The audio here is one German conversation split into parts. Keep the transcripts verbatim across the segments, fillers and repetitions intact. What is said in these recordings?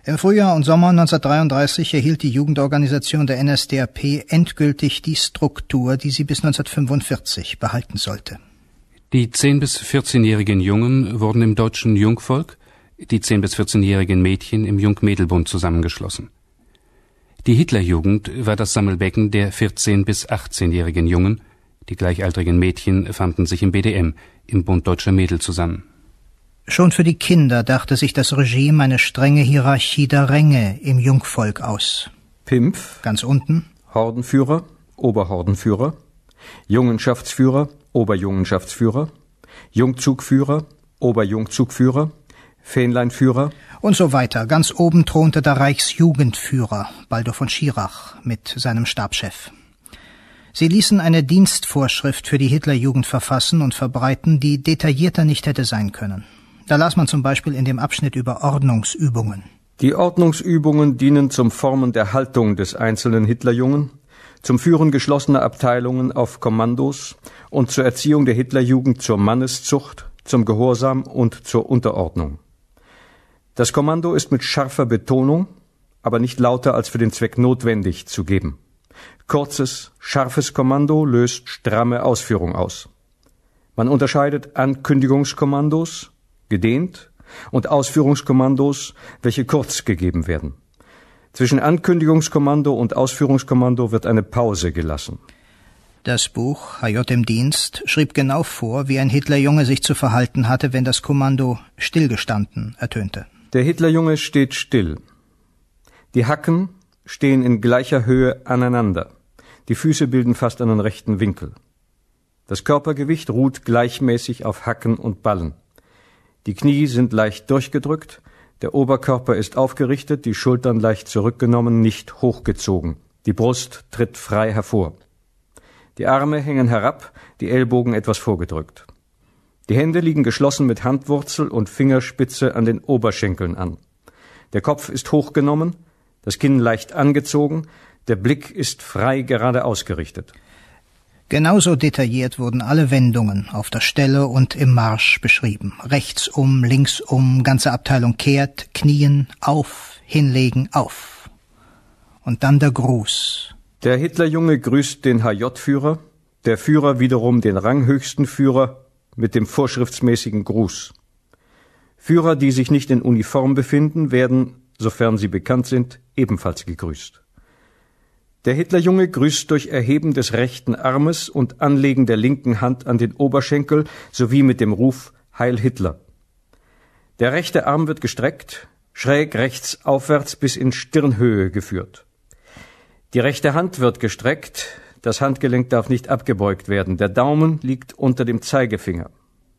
Im Frühjahr und Sommer neunzehnhundertdreiunddreißig erhielt die Jugendorganisation der N S D A P endgültig die Struktur, die sie bis neunzehnhundertfünfundvierzig behalten sollte. Die zehn- bis vierzehnjährigen Jungen wurden im Deutschen Jungvolk, die zehn- bis vierzehnjährigen Mädchen im Jungmädelbund zusammengeschlossen. Die Hitlerjugend war das Sammelbecken der vierzehn- bis achtzehnjährigen Jungen, die gleichaltrigen Mädchen fanden sich im B D M, im Bund Deutscher Mädel, zusammen. Schon für die Kinder dachte sich das Regime eine strenge Hierarchie der Ränge im Jungvolk aus. Pimpf, ganz unten Hordenführer, Oberhordenführer, Jungenschaftsführer, Oberjungenschaftsführer, Jungzugführer, Oberjungzugführer, Fähnleinführer und so weiter. Ganz oben thronte der Reichsjugendführer, Baldur von Schirach, mit seinem Stabschef. Sie ließen eine Dienstvorschrift für die Hitlerjugend verfassen und verbreiten, die detaillierter nicht hätte sein können. Da las man zum Beispiel in dem Abschnitt über Ordnungsübungen. Die Ordnungsübungen dienen zum Formen der Haltung des einzelnen Hitlerjungen, zum Führen geschlossener Abteilungen auf Kommandos und zur Erziehung der Hitlerjugend zur Manneszucht, zum Gehorsam und zur Unterordnung. Das Kommando ist mit scharfer Betonung, aber nicht lauter als für den Zweck notwendig zu geben. Kurzes, scharfes Kommando löst stramme Ausführung aus. Man unterscheidet Ankündigungskommandos, gedehnt, und Ausführungskommandos, welche kurz gegeben werden. Zwischen Ankündigungskommando und Ausführungskommando wird eine Pause gelassen. Das Buch H J im Dienst schrieb genau vor, wie ein Hitlerjunge sich zu verhalten hatte, wenn das Kommando stillgestanden ertönte. Der Hitlerjunge steht still. Die Hacken stehen in gleicher Höhe aneinander. Die Füße bilden fast einen rechten Winkel. Das Körpergewicht ruht gleichmäßig auf Hacken und Ballen. Die Knie sind leicht durchgedrückt, der Oberkörper ist aufgerichtet, die Schultern leicht zurückgenommen, nicht hochgezogen. Die Brust tritt frei hervor. Die Arme hängen herab, die Ellbogen etwas vorgedrückt. Die Hände liegen geschlossen mit Handwurzel und Fingerspitze an den Oberschenkeln an. Der Kopf ist hochgenommen, das Kinn leicht angezogen, der Blick ist frei gerade ausgerichtet. Genauso detailliert wurden alle Wendungen auf der Stelle und im Marsch beschrieben. Rechts um, links um, ganze Abteilung kehrt, knien, auf, hinlegen, auf. Und dann der Gruß. Der Hitlerjunge grüßt den H J-Führer, der Führer wiederum den ranghöchsten Führer mit dem vorschriftsmäßigen Gruß. Führer, die sich nicht in Uniform befinden, werden, sofern sie bekannt sind, ebenfalls gegrüßt. Der Hitlerjunge grüßt durch Erheben des rechten Armes und Anlegen der linken Hand an den Oberschenkel sowie mit dem Ruf Heil Hitler. Der rechte Arm wird gestreckt, schräg rechts aufwärts bis in Stirnhöhe geführt. Die rechte Hand wird gestreckt, das Handgelenk darf nicht abgebeugt werden, der Daumen liegt unter dem Zeigefinger.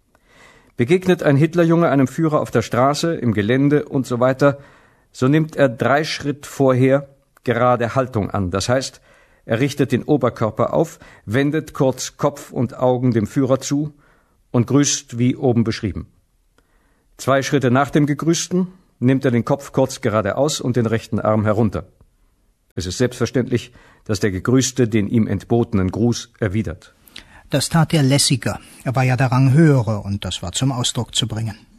Begegnet ein Hitlerjunge einem Führer auf der Straße, im Gelände und so weiter, so nimmt er drei Schritt vorher gerade Haltung an. Das heißt, er richtet den Oberkörper auf, wendet kurz Kopf und Augen dem Führer zu und grüßt wie oben beschrieben. Zwei Schritte nach dem Gegrüßten nimmt er den Kopf kurz geradeaus und den rechten Arm herunter. Es ist selbstverständlich, dass der Gegrüßte den ihm entbotenen Gruß erwidert. Das tat er lässiger. Er war ja der Ranghöhere und das war zum Ausdruck zu bringen.